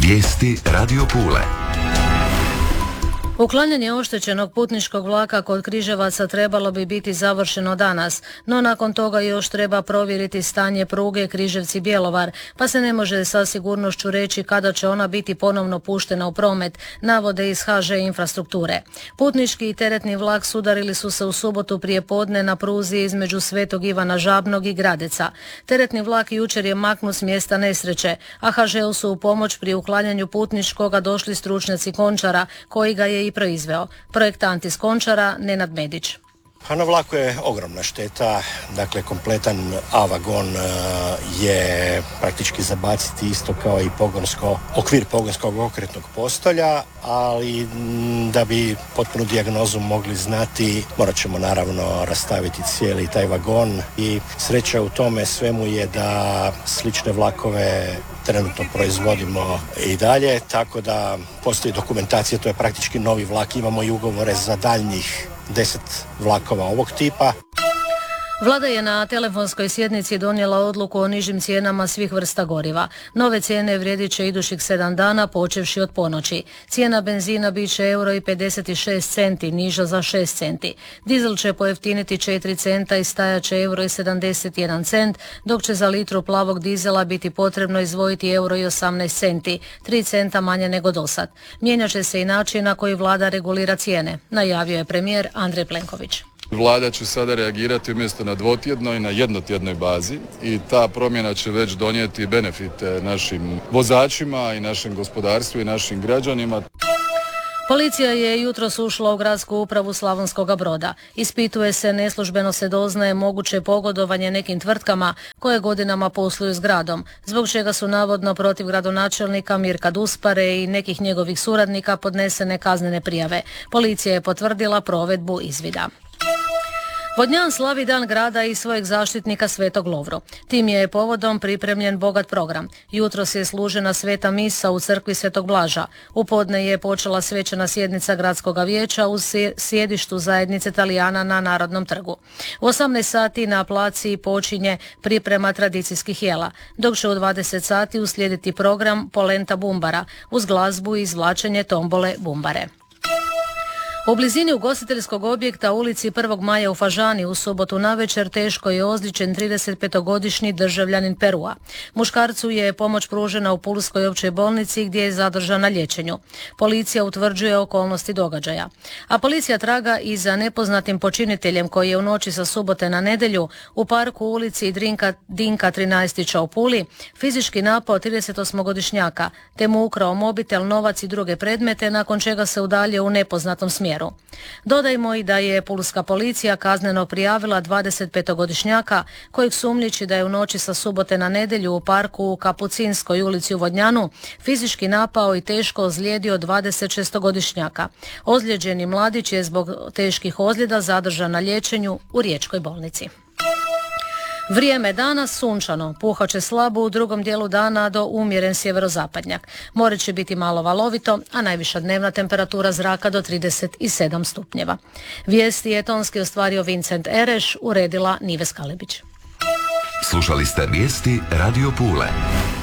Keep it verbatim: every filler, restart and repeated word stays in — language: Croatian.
Vijesti Radio Pule. Uklanjanje oštećenog putničkog vlaka kod Križevaca trebalo bi biti završeno danas, no nakon toga još treba provjeriti stanje pruge Križevci-Bjelovar, pa se ne može sa sigurnošću reći kada će ona biti ponovno puštena u promet, navode iz ha že Infrastrukture. Putnički i teretni vlak sudarili su se u subotu prije podne na pruzi između Svetog Ivana Žabnog i Gradeca. Teretni vlak jučer je maknut s mjesta nesreće, a ha žeu su u pomoć pri uklanjanju putničkoga došli stručnjaci Končara, koji ga je i proizveo. Projektant iz Končara, Nenad Medić. Pa na vlaku je ogromna šteta, dakle kompletan A-vagon je praktički zabaciti isto kao i pogonsko, okvir pogonskog okretnog postolja, ali da bi potpunu dijagnozu mogli znati, morat ćemo naravno rastaviti cijeli taj vagon i sreća u tome svemu je da slične vlakove trenutno proizvodimo i dalje, tako da postoji dokumentacija, to je praktički novi vlak, imamo i ugovore za daljnjih deset vlakova ovog tipa. Vlada je na telefonskoj sjednici donijela odluku o nižim cijenama svih vrsta goriva. Nove cijene vrijedit će idućih sedam dana, počevši od ponoći. Cijena benzina bit će euro i pedeset šest centi, niža za šest centi. Dizel će pojeftiniti četiri centa i stajat će euro i sedamdeset jedan cent, dok će za litru plavog dizela biti potrebno izdvojiti euro i osamnaest centi, tri centa manje nego dosad. Mijenjat će se i način na koji vlada regulira cijene, najavio je premijer Andrej Plenković. Vlada će sada reagirati umjesto na dvotjednoj, na jednotjednoj bazi i ta promjena će već donijeti benefite našim vozačima i našem gospodarstvu i našim građanima. Policija je jutros ušla u gradsku upravu Slavonskoga Broda. Ispituje se, neslužbeno se doznaje moguće pogodovanje nekim tvrtkama koje godinama posluju s gradom, zbog čega su navodno protiv gradonačelnika Mirka Duspare i nekih njegovih suradnika podnesene kaznene prijave. Policija je potvrdila provedbu izvida. Vodnjan slavi dan grada i svojeg zaštitnika Svetog Lovru. Tim je povodom pripremljen bogat program. Jutros je služena sveta misa u crkvi Svetog Blaža. U podne je počela svečana sjednica gradskog vijeća u sjedištu zajednice Talijana na Narodnom trgu. U osamnaest sati na placi počinje priprema tradicijskih jela, dok će u dvadeset sati uslijediti program Polenta bumbara uz glazbu i izvlačenje tombole bumbare. U blizini ugostiteljskog objekta u ulici prvog maja u Fažani u subotu navečer teško je ozlijeđen tridesetpetogodišnji državljanin Perua. Muškarcu je pomoć pružena u Pulskoj općoj bolnici gdje je zadržan na liječenju. Policija utvrđuje okolnosti događaja. A policija traga i za nepoznatim počiniteljem koji je u noći sa subote na nedjelju u parku u ulici Drinka, Dinka trinaestića u Puli fizički napao tridesetosmogodišnjaka te mu ukrao mobitel, novac i druge predmete, nakon čega se udaljio u nepoznatom smjeru. Dodajmo i da je pulska policija kazneno prijavila dvadesetpetogodišnjaka kojeg sumnjiči da je u noći sa subote na nedjelju u parku u Kapucinskoj ulici u Vodnjanu fizički napao i teško ozlijedio dvadesetšestogodišnjaka. Ozlijeđeni mladić je zbog teških ozljeda zadržan na liječenju u Riječkoj bolnici. Vrijeme danas sunčano, puhat će slabo u drugom dijelu dana do umjeren sjeverozapadnjak. More će biti malo valovito, a najviša dnevna temperatura zraka do trideset sedam stupnjeva. Vijesti je tonski ostvario Vincent Ereš, uredila Nives Kalebić. Slušali ste vijesti Radio Pule.